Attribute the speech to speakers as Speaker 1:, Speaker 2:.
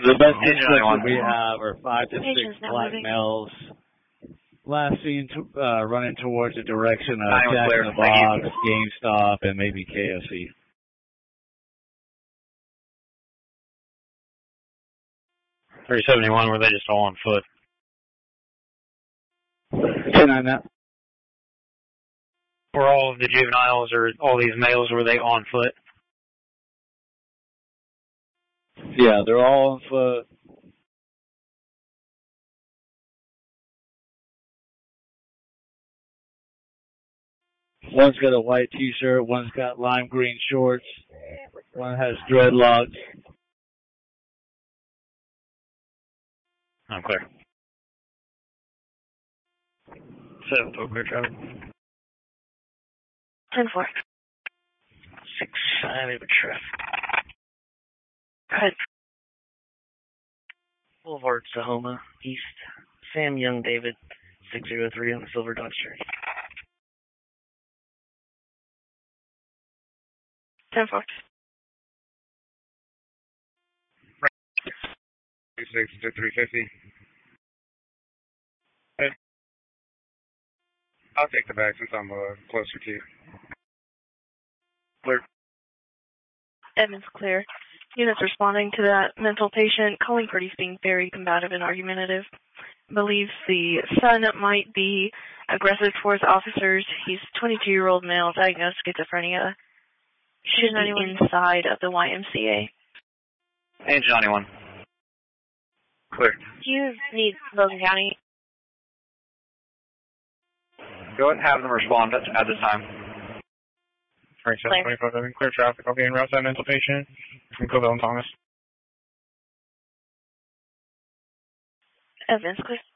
Speaker 1: The best description we have are 5 to 6 black males, last seen running towards the direction of Jack in the Box, GameStop, and maybe KFC.
Speaker 2: .371, were they just all on foot?
Speaker 1: 10-9 that.
Speaker 2: Were all of the juveniles or all these males, were they on foot?
Speaker 1: Yeah, they're all on foot. One's got a white t-shirt, one's got lime green shorts, one has dreadlocks.
Speaker 2: I'm clear. 7, clear travel.
Speaker 3: 10-4.
Speaker 2: 6, I have a traffic.
Speaker 3: Go ahead.
Speaker 4: Boulevard, Sahoma, East. Sam Young David, 603 on the Silver Dodge Cherry.
Speaker 3: 10-4.
Speaker 5: 350. Hey. I'll take the bag since I'm closer to you.
Speaker 3: Clear. Evans clear. Units responding to that mental patient. Calling Purdy's being very combative and argumentative. Believes the son might be aggressive towards officers. He's a 22-year-old male, diagnosed schizophrenia. Should be inside of the YMCA.
Speaker 2: Angel 91. Clear.
Speaker 3: Do you need Logan County?
Speaker 2: Go ahead and have them respond at this time.
Speaker 5: 2725, clear traffic. I'll be en route to that mental patient from Covell and Thomas.
Speaker 3: Evans, clear.